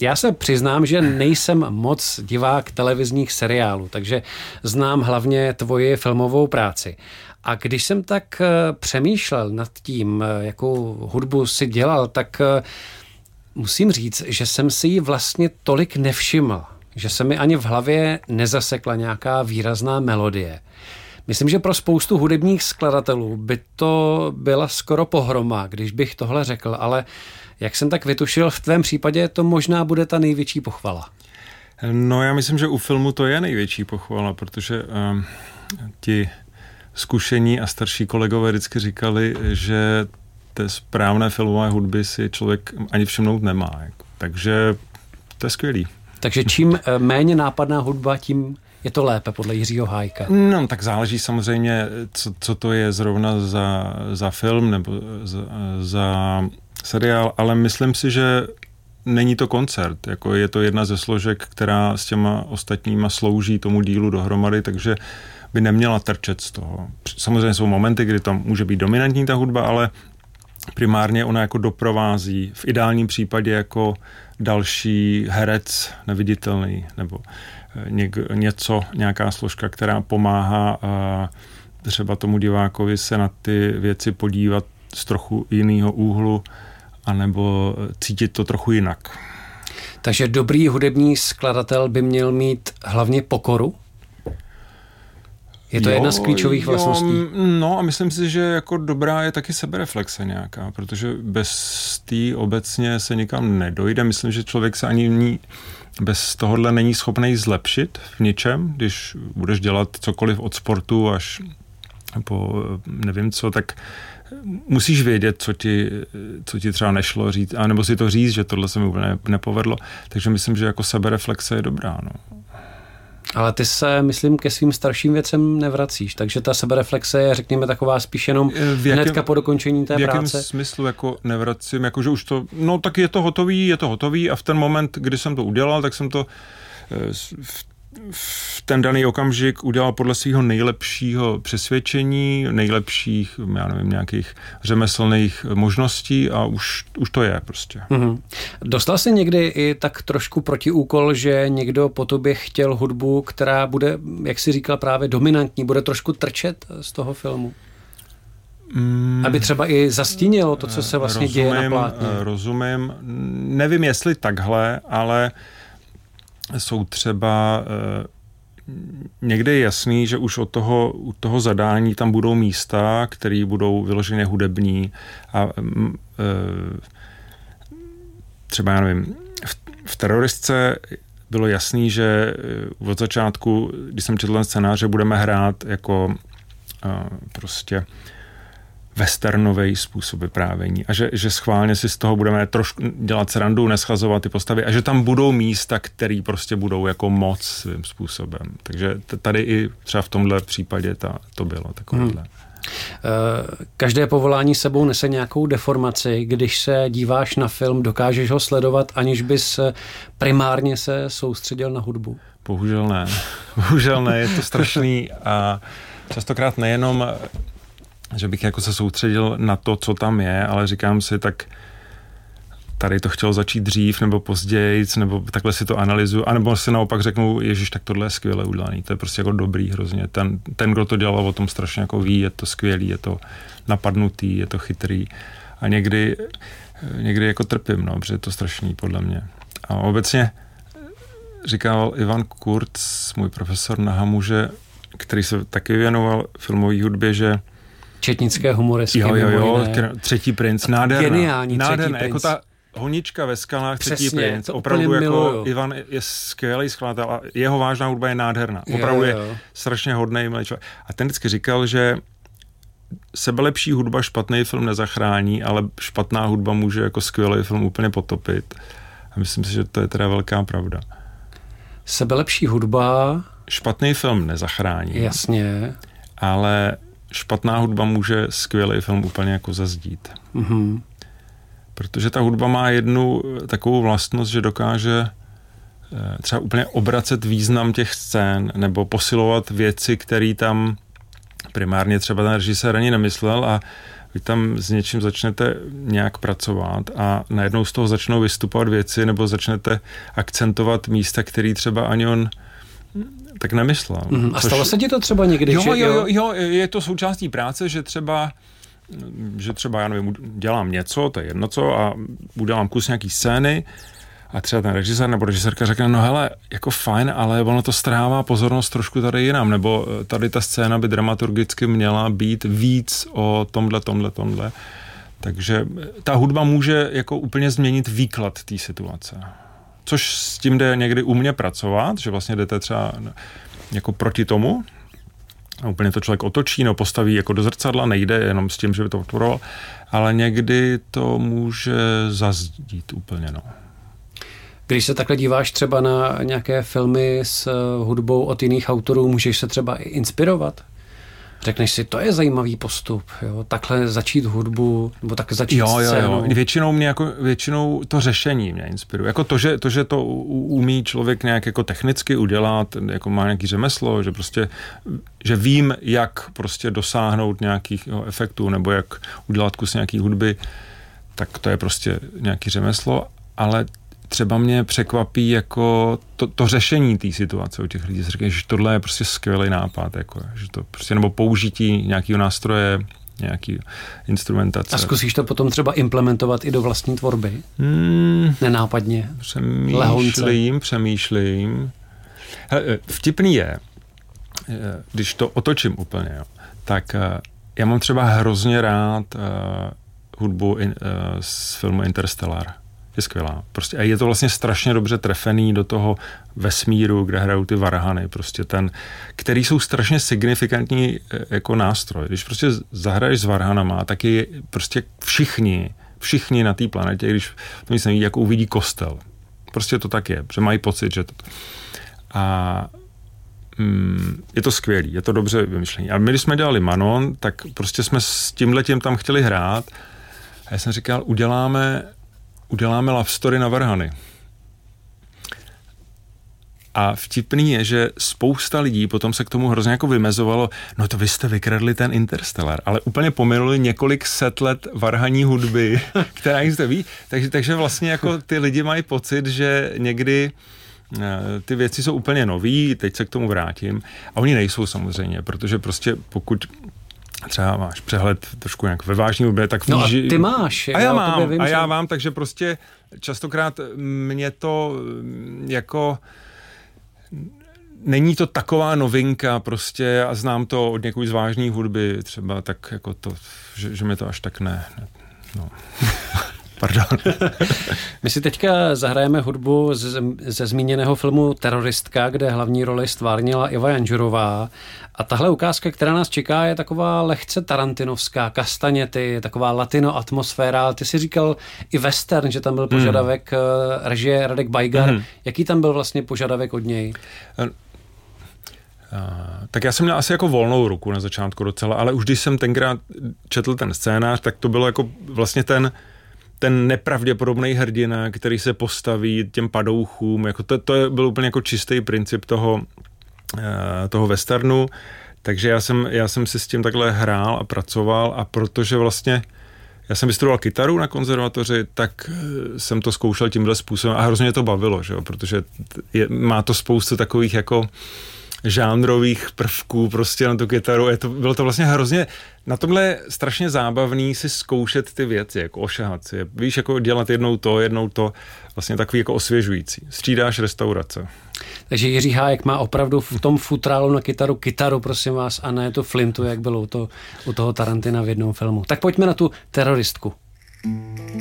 Já se přiznám, že nejsem moc divák televizních seriálů, takže znám hlavně tvoji filmovou práci. A když jsem tak přemýšlel nad tím, jakou hudbu si dělal, tak musím říct, že jsem si ji vlastně tolik nevšiml, že se mi ani v hlavě nezasekla nějaká výrazná melodie. Myslím, že pro spoustu hudebních skladatelů by to byla skoro pohroma, když bych tohle řekl, ale jak jsem tak vytušil, v tvém případě to možná bude ta největší pochvala. No já myslím, že u filmu to je největší pochvala, protože ti zkušení a starší kolegové vždycky říkali, že té správné filmové hudby si člověk ani všimnout nemá. Takže to je skvělý. Takže čím méně nápadná hudba, tím je to lépe podle Jiřího Hájka. No, tak záleží samozřejmě, co to je zrovna za film nebo za seriál, ale myslím si, že není to koncert. Jako je to jedna ze složek, která s těma ostatníma slouží tomu dílu dohromady, takže by neměla trčet z toho. Samozřejmě jsou momenty, kdy tam může být dominantní ta hudba, ale primárně ona jako doprovází, v ideálním případě jako další herec neviditelný, nebo nějaká složka, která pomáhá třeba tomu divákovi se na ty věci podívat z trochu jiného úhlu, anebo cítit to trochu jinak. Takže dobrý hudební skladatel by měl mít hlavně pokoru? Je to jedna z klíčových vlastností? No a myslím si, že jako dobrá je taky sebereflexe nějaká, protože bez té obecně se nikam nedojde. Myslím, že člověk se ani bez tohohle není schopný zlepšit v ničem, když budeš dělat cokoliv od sportu až po nevím co, tak musíš vědět, co ti třeba nešlo říct, anebo si to říct, že tohle se mi úplně nepovedlo. Takže myslím, že jako sebereflexe je dobrá, no. Ale ty se, myslím, ke svým starším věcem nevracíš, takže ta sebereflexe je, řekněme, taková spíš jenom hnedka po dokončení té práce. V jakém smyslu jako nevracím, jako že už to, no tak je to hotový a v ten moment, kdy jsem to udělal, tak jsem to v ten daný okamžik udělal podle svého nejlepšího přesvědčení, nejlepších, já nevím, nějakých řemeslných možností a už to je prostě. Mm-hmm. Dostal jsi někdy i tak trošku protiúkol, že někdo po tobě chtěl hudbu, která bude, jak jsi říkal, právě dominantní, bude trošku trčet z toho filmu? Aby třeba i zastínilo to, co se vlastně děje na plátně. Rozumím. Nevím, jestli takhle, ale jsou třeba někde je jasný, že už u toho zadání tam budou místa, které budou vyloženě hudební a třeba, já nevím, v Teroristce bylo jasný, že od začátku, když jsem četl ten scénář, že budeme hrát jako prostě westernový způsob vyprávění a že schválně si z toho budeme trošku dělat srandu, neschazovat ty postavy a že tam budou místa, které prostě budou jako moc svým způsobem. Takže tady i třeba v tomhle případě to bylo takovéhle. Každé povolání sebou nese nějakou deformaci. Když se díváš na film, dokážeš ho sledovat, aniž bys primárně se soustředil na hudbu? Bohužel ne, je to strašný a častokrát nejenom že bych jako se soustředil na to, co tam je, ale říkám si, tak tady to chtělo začít dřív nebo později, nebo takhle si to analyzuju, anebo si naopak řeknu, ježiš, tak tohle je skvěle udělaný, to je prostě jako dobrý hrozně. Ten, kdo to dělal, o tom strašně jako ví, je to skvělý, je to napadnutý, je to chytrý a někdy jako trpím, no, protože je to strašný podle mě. A obecně říkal Ivan Kurz, můj profesor na Hamu, který se taky věnoval filmové hudbě, že četnické humoresky. Jo, Třetí princ, nádherná. Geniální nádherná, Třetí jako princ. ta honička ve skalách, Třetí princ. To opravdu jako miluju. Ivan je skvělý skladatel a jeho vážná hudba je nádherná. Opravdu je strašně hodnej milý člověk. A ten vždycky říkal, že sebelepší hudba špatný film nezachrání, ale špatná hudba může jako skvělý film úplně potopit. A myslím si, že to je teda velká pravda. Sebelepší hudba špatný film nezachrání. Jasně. Ale špatná hudba může skvělý film úplně jako zazdít. Mm-hmm. Protože ta hudba má jednu takovou vlastnost, že dokáže třeba úplně obracet význam těch scén nebo posilovat věci, které tam primárně třeba ten režisér ani nemyslel a vy tam s něčím začnete nějak pracovat a najednou z toho začnou vystupovat věci nebo začnete akcentovat místa, který třeba ani on tak nemyslel. A stalo se ti to třeba někdy? Jo, je to součástí práce, že třeba já nevím, dělám něco, to je jedno co, a udělám kus nějaký scény a třeba ten režisér nebo režisérka řekne, no hele, jako fajn, ale ono to strhává pozornost trošku tady jinam, nebo tady ta scéna by dramaturgicky měla být víc o tomhle. Takže ta hudba může jako úplně změnit výklad té situace. Což s tím jde někdy u mě pracovat, že vlastně jdete třeba jako proti tomu, a úplně to člověk otočí, no postaví jako do zrcadla, nejde jenom s tím, že by to odporoval, ale někdy to může zazdít úplně, no. Když se takhle díváš třeba na nějaké filmy s hudbou od jiných autorů, můžeš se třeba i inspirovat? Řekneš si, to je zajímavý postup, jo? Takhle začít hudbu, nebo tak začít scénu. Většinou to řešení mě inspiruje. Jako to, že to umí člověk nějak jako technicky udělat, jako má nějaký řemeslo, že prostě, že vím, jak prostě dosáhnout nějakých efektů, nebo jak udělat kus nějaký hudby, tak to je prostě nějaký řemeslo, ale třeba mě překvapí jako to řešení té situace u těch lidí. Říkají, že tohle je prostě skvělý nápad, jako, že to prostě, nebo použití nějakého nástroje, nějaký instrumentace. A zkusíš to potom třeba implementovat i do vlastní tvorby? Nenápadně? Přemýšlím. Hele, vtipný je, když to otočím úplně, jo, tak já mám třeba hrozně rád hudbu z filmu Interstellar. Je skvělá. Prostě, a je to vlastně strašně dobře trefený do toho vesmíru, kde hrajou ty varhany, prostě který jsou strašně signifikantní jako nástroj. Když prostě zahraješ s varhanama, tak je prostě všichni na té planetě, když to nic neví, jako uvidí kostel. Prostě to tak je, že mají pocit, že to... A je to skvělý, je to dobře vymyšlení. A my, když jsme dělali Manon, tak prostě jsme s tímhletím tam chtěli hrát a já jsem říkal, uděláme love story na varhany. A vtipný je, že spousta lidí potom se k tomu hrozně jako vymezovalo, no to vy jste vykradli ten Interstellar, ale úplně pominuli několik set let varhaní hudby, která jich zde ví, takže vlastně jako ty lidi mají pocit, že někdy ty věci jsou úplně nový, teď se k tomu vrátím, a oni nejsou samozřejmě, protože prostě pokud třeba máš přehled trošku nějak ve vážný hudbě, tak víš, no a ty máš. A já mám, takže prostě častokrát mě to jako není to taková novinka prostě a znám to od někoho z vážný hudby třeba tak jako to, že mi to až tak ne no. Pardon. My si teďka zahrajeme hudbu ze zmíněného filmu Teroristka, kde hlavní roli stvárnila Iva Janžurová. A tahle ukázka, která nás čeká, je taková lehce tarantinovská, kastaněty, taková latino atmosféra. Ty si říkal i western, že tam byl požadavek režie Radek Bajgar. Jaký tam byl vlastně požadavek od něj? Tak já jsem měl asi jako volnou ruku na začátku docela, ale už když jsem tenkrát četl ten scénář, tak to bylo jako vlastně ten nepravděpodobný hrdina, který se postaví těm padouchům, jako to byl úplně jako čistý princip toho westernu, takže já jsem si s tím takhle hrál a pracoval a protože vlastně já jsem vystudoval kytaru na konzervatoři, tak jsem to zkoušel tímhle způsobem a hrozně mě to bavilo, že jo? Protože má to spoustu takových jako žánrových prvků prostě na tu kytaru. Bylo to vlastně hrozně, na tomhle je strašně zábavný si zkoušet ty věci, jako ošahat si. Víš, jako dělat jednou to, vlastně takový jako osvěžující. Střídáš restaurace. Takže Jiří Hájek má opravdu v tom futrálu na kytaru, prosím vás, a ne tu flintu, jak bylo u toho Tarantina v jednom filmu. Tak pojďme na tu Teroristku.